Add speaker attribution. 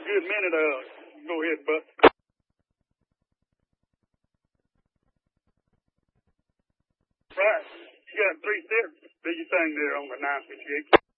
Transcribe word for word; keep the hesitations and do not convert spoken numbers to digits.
Speaker 1: good minute. Uh, go ahead, Buck. Right. You got three steps. Do your thing there on the nine fifty-eight.